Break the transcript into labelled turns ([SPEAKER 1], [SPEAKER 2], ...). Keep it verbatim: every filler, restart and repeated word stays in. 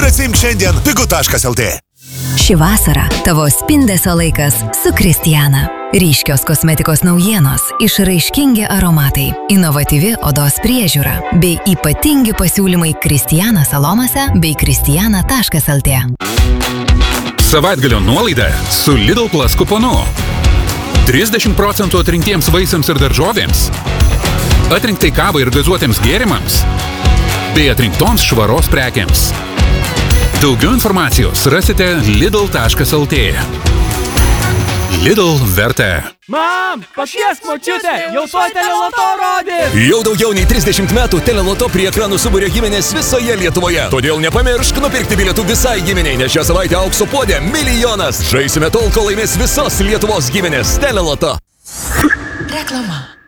[SPEAKER 1] Atsink šiandien pigu taškas el tė.
[SPEAKER 2] Ši vasara tavo spindesio laikas su Kristiana. Ryškios kosmetikos naujienos, išraiškingi aromatai, inovatyvi odos priežiūra bei ypatingi pasiūlymai Kristiana salonose bei kristiana taškas el tė.
[SPEAKER 3] Savaitgalio nuolaida su Lidl Plus kuponu. trisdešimt procentų atrinktiems vaisiams ir daržovėms, atrinktai kavai ir gazuotiems gėrimams, bei atrinktoms švaros prekiams. Daugiau informacijos rasite lidl taškas el tė. Lidl verta.
[SPEAKER 4] Mam, pakviesk močiutę, jau tuoj Teleloto rodys!
[SPEAKER 5] Jau daugiau nei trisdešimt metų Teleloto prie ekranų suburia giminės visoje Lietuvoje. Todėl nepamiršk nupirkti bilietų visai giminiai, nes šią savaitę aukso puodė milijonas. Žaisime tol, kol laimės visos Lietuvos giminės. Teleloto.
[SPEAKER 6] Reklama.